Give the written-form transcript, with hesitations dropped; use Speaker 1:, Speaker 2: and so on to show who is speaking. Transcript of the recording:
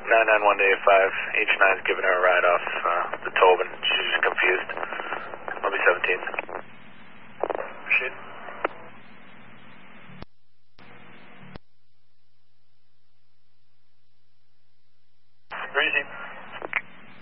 Speaker 1: 991 to 85. H9's giving her a ride off the Tobin. She's just confused. I'll be 17. Shit.